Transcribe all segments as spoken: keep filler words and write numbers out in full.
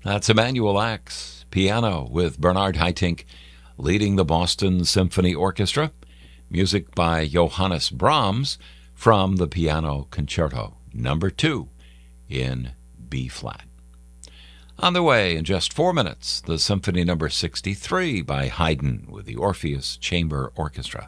That's Emanuel Ax, piano with Bernard Haitink leading the Boston Symphony Orchestra. Music by Johannes Brahms from the Piano Concerto Number two in B-flat. On the way in just four minutes, the Symphony Number sixty-three by Haydn with the Orpheus Chamber Orchestra.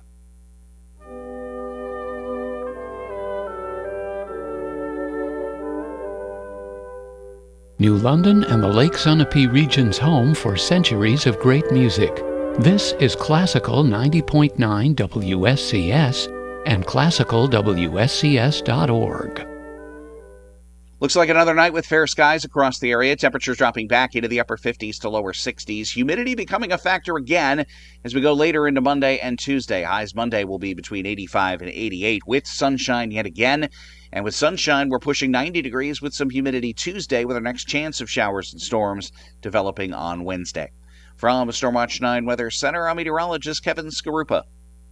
New London and the Lake Sunapee region's home for centuries of great music. This is Classical ninety point nine W S C S and classical W S C S dot org. Looks like another night with fair skies across the area. Temperatures dropping back into the upper fifties to lower sixties. Humidity becoming a factor again as we go later into Monday and Tuesday. Highs Monday will be between eighty-five and eighty-eight with sunshine yet again. And with sunshine, we're pushing ninety degrees with some humidity Tuesday with our next chance of showers and storms developing on Wednesday. From Stormwatch nine Weather Center, I'm meteorologist Kevin Skarupa.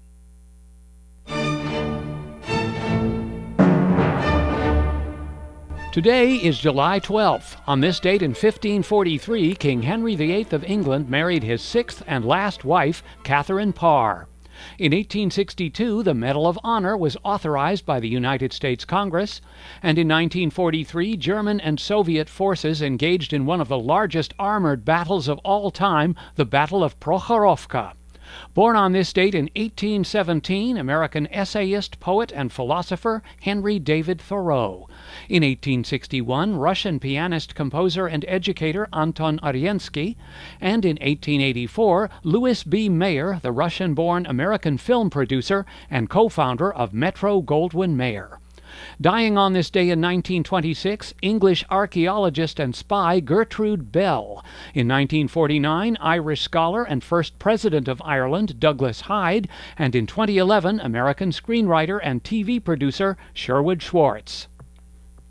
Today is July twelfth. On this date in fifteen forty-three, King Henry the Eighth of England married his sixth and last wife, Catherine Parr. In eighteen sixty-two, the Medal of Honor was authorized by the United States Congress, and in nineteen forty-three, German and Soviet forces engaged in one of the largest armored battles of all time, the Battle of Prokhorovka. Born on this date in eighteen seventeen, American essayist, poet, and philosopher Henry David Thoreau. In eighteen sixty-one, Russian pianist, composer, and educator Anton Arensky. And in eighteen eighty-four, Louis B. Mayer, the Russian-born American film producer and co-founder of Metro-Goldwyn-Mayer. Dying on this day in nineteen twenty-six, English archaeologist and spy Gertrude Bell. In nineteen forty-nine, Irish scholar and first president of Ireland Douglas Hyde. And in twenty eleven, American screenwriter and T V producer Sherwood Schwartz.